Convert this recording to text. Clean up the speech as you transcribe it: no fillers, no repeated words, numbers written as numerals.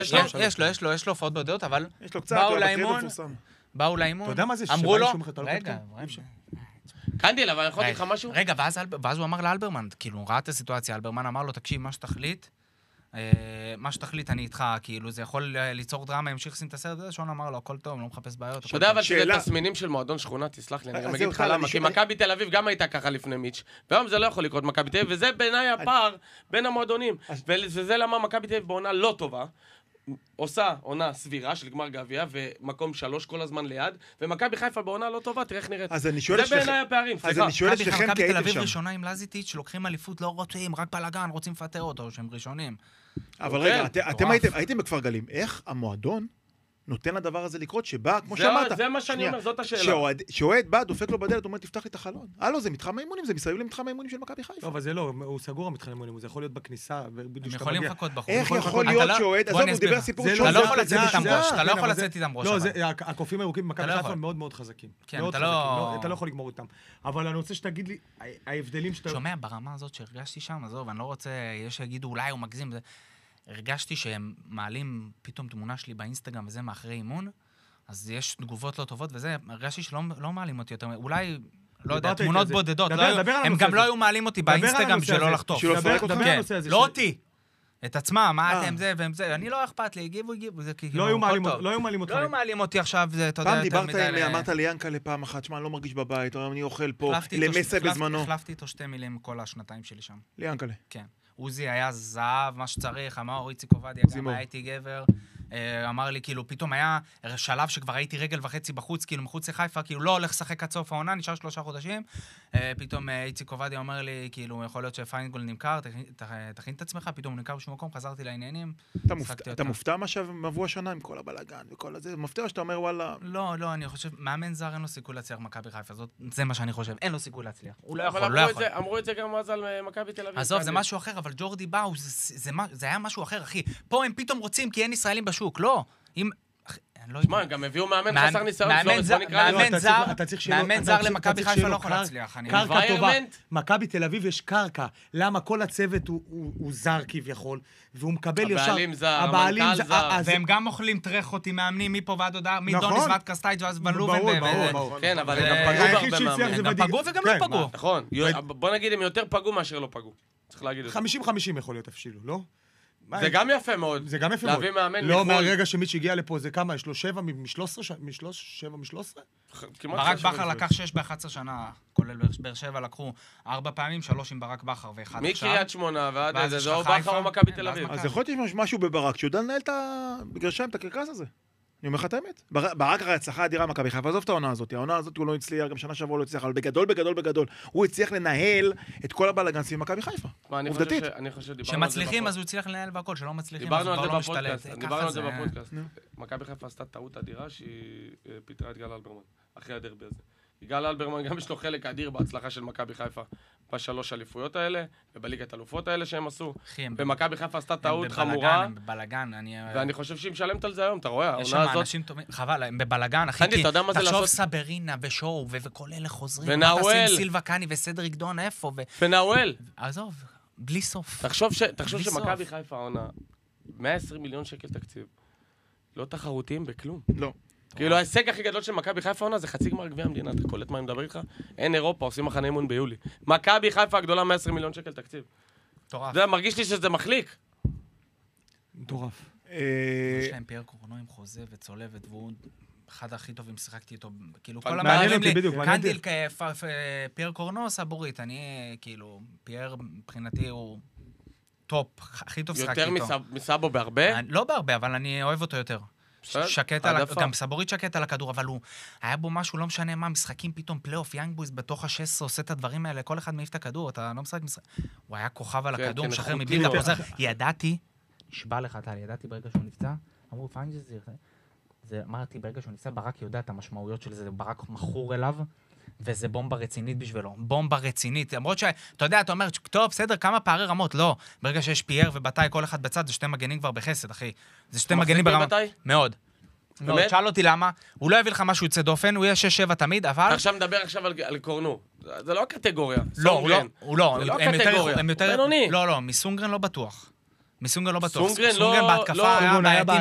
יש לו הופעות בודדות, אבל יש לו קצת, באו לאימון, אתה יודע מה זה? אמרו לו, רגע, קנדיל, אבל אני יכול להגיד לך משהו? רגע, ואז הוא אמר לאלברמן, כאילו, הוא ראה את הסיטואציה, אלברמן אמר לו, תקשיב, מה שתחליט אני איתך, כאילו, זה יכול ליצור דרמה, המשיך לשים את הסרט הזה, שון אמר לו, הכל טוב, לא מחפש בעיות. אתה יודע אבל שזה תסמינים של מועדון שכונה, תסלח לי, אני גם אגיד לך למה, כי מכבי תל אביב גם הייתה ככה לפני מיץ', והיום זה לא יכול לקרות מכבי תל אביב, וזה בעיניי הפער בין המועדונים, וזה למה מכבי תל אביב בעונה לא טובה, עושה עונה סבירה של גמר גביע, ומקום 3 כל הזמן ליד, ומכבי חיפה בעונה לא טובה, תראה איך נראית. זה בעיניי הפערים, סליחה. מכבי תל אביב ראשונה עם לזיטיץ' שלוקחים אליפות, לא רוצים, רק בלגן, רוצים לפטר אותו, שהם ראשונים. אבל רגע, אתם הייתם בכפר גלים, איך המועדון נותן לדבר הזה לקרות, שבא, כמו שאמרת... זה מה שאני אומר, זאת השאלה. שאוהד בא, דופק לו בדלת, אומר, תפתח לי את החלון. הלו, זה מתחם האימונים, זה מסביב למתחם האימונים של מכבי חיפה. לא, אבל זה לא, הוא סגור המתחם האימונים, זה יכול להיות בכניסה, הם יכולים לחכות בחוץ. איך יכול להיות שאוהד, עזוב, הוא דיבר סיפור שונה. אתה לא יכול לצאת איתם ראש. לא, הקופים הירוקים במכבי חיפה מאוד מאוד חזקים. אתה לא יכול לגמור איתם. אבל אני רוצה שתגיד לי, ההבדלים שאתה... שומע, ברמה הזאת שהרגשתי שם, עזוב, אני לא רוצה, יש שיגידו, אולי הוא מגזים. הרגשתי שהם מעלים פתאום תמונה שלי באינסטגרם וזה מאחרי אימון, אז יש תגובות לא טובות וזה, הרגשתי שלא מעלים אותי יותר, אולי, לא יודע, תמונות בודדות, הם גם לא היו מעלים אותי באינסטגרם בשביל לא לחטוף. לא אותי, את עצמם, מה אתם זה והם זה, אני לא אכפת לי, הגיבו, זה כאילו... לא היו מעלים אותי עכשיו, זה, אתה יודע, פעם דיברת, אמרת לי ינקלה פעם אחת, שמה, אני לא מרגיש בבית, אני אוכל פה, למסע בזמנו. החלפתי איתו 2 מילים כל השנתיים שלי שם. ליאנקלה. כן. עוזי היה זהב, מה שצריך, אמר איציק עובדיה, גם הייתי גבר, אמר לי, כאילו, פתאום היה שלב שכבר הייתי רגל וחצי בחוץ, כאילו, מחוץ לחיפה, כאילו, לא הולך לשחק עד סוף העונה, נשאר 3 חודשים, פתאום איציק עובדיה אומר לי, כאילו, יכול להיות שפיינגול נמכר, תכין את עצמך, פתאום הוא נמכר בשום מקום, חזרתי לעניינים, אתה מופתע מה שעברו השנה עם כל הבלגן וכל הזה, מופתע שאתה אומר, וואלה... לא, אני חושב, מאמן זר אין לו סיכוי להצליח מכבי חיפה, זה מה שאני חושב, אין לו סיכוי להצליח. הוא לא יכול, אמרו את זה גם אז על מכבי תל אביב. עזוב, זה משהו אחר, אבל ג'ורדי באו, זה היה משהו אחר, אחי. פה הם פתאום רוצים, כי אין ישראלים בשוק, לא. שמע, הם גם הביאו מאמן חסר ניסיון, מאמן זר למכבי חיפה לא יכול להצליח. קרקע טובה. מכבי תל אביב יש קרקע. למה כל הצוות הוא זר כביכול, והוא מקבל ישר... הבעלים זר, המנכ"ל זר. והם גם אוכלים טרח אותי מאמנים מפה ועד הודעה, מדוניס ועד קסטייץ' ואז ון לובן. כן, אבל הם גם פגעו בהרבה מאמנים. הם גם פגעו וגם לא פגעו. נכון. בוא נגיד, הם יותר פגעו מאשר לא פגעו. צריך להגיד את זה. 50-50 יכול להיות אפילו, לא? זה גם יפה מאוד. זה גם יפה מאוד. להביא מאמן לא, מהרגע שמיץ' הגיע לפה, זה כמה? יש לו 7 מ-13? ברק בכר לקח 6 ב-11 שנה, כולל באר שבע לקחו 4 פעמים, 3 עם ברק בכר ו1 עכשיו. מקריית שמונה ועד זה או בכר או מכבי תל אביב. אז יכול להיות משהו בברק, שיודע לנהל בגרשיים את הקרקס הזה. אני אומר לך את האמת. ברק הרי הצלחה אדירה מכבי חיפה, עזוב את העונה הזאת. העונה הזאת הוא לא הצליח, גם שנה שעברה לא הצליח, אבל בגדול, הוא הצליח לנהל את כל הבלגן סביב מכבי חיפה. עובדתית. שמצליחים אז הוא הצליח לנהל והכל, שלא מצליחים אז כבר לא משתלט. דיברנו על זה בפודקאסט. מכבי חיפה עשתה טעות אדירה שהיא פיטרה את גל אלברמן, אחרי הדרבי הזה. גל אלברמן גם יש לו חלק אדיר בהצלחה של מכבי חיפה ב3 אליפויות האלה, ובליגת אלופות האלה שהם עשו. ומכבי חיפה עשתה טעות חמורה. הם בבלגן, ואני חושב שהיא משלמת על זה היום, אתה רואה? יש שם אנשים טובים, חבל, הם בבלגן, אחי, תחשוב סברינה ושואו, וכל אלה חוזרים. ונאואל. סילבה קני וסדריק דון, איפה? ונאואל. עזוב, בלי סוף. תחשוב שמכבי חיפה עונה 120 מיליון שקל תקציב. לא תחרותיים בכלום. לא. כאילו ההישג הכי גדול של מכבי חיפה עונה זה חצי גמר גביע המדינה, אתה קולט מה אני מדבר איתך? אין אירופה, עושים מחנה אימון ביולי. מכבי חיפה הגדולה 120 מיליון שקל תקציב. מטורף. זה מרגיש לי שזה מחליק. מטורף. יש להם פייר קורנו עם חוזה וצולבת, והוא אחד הכי טובים, שיחקתי איתו, כאילו כל המערבים לי, קנדיל פייר קורנו סבורית, אני כאילו, פייר מבחינתי הוא טופ, הכי טוב שיחקתי איתו. יותר מסאבו בהרבה? לא בהרבה, אבל אני אוהב אותו יותר. שקט על, גם סבורית שקט על הכדור, אבל הוא היה בו משהו, לא משנה מה, משחקים פתאום פלייאוף, יאנג בויז בתוך ה-16 עושה את הדברים האלה, כל אחד מעיף את הכדור, אתה לא משחק, הוא היה כוכב על הכדור, משחרר מבלי, אתה חוזר, ידעתי, נשבע לך, ידעתי ברגע שהוא נפצע, אמרו, אמרתי ברגע שהוא נפצע, ברק יודע את המשמעויות של זה, ברק מכור אליו, וזה בומבה רצינית בשבילו, בומבה רצינית, למרות שאתה יודע, אתה אומר, טוב, בסדר, כמה פערי רמות, לא, ברגע שיש פייר ובתאי, כל אחד בצד, זה 2 מגנים כבר בחסד, אחי, זה 2 מגנים ברמה, מאוד. שאל אותי למה, הוא לא יביא לך משהו יוצא דופן, הוא יהיה 6-7 תמיד, אבל... אתה עכשיו מדבר עכשיו על קורנו, זה לא הקטגוריה. לא, הוא לא, הם יותר בינוני. לא, מסונגרן לא בטוח. מסונגרן לא בטוח. סונגרן בהתקפה היה בעייתי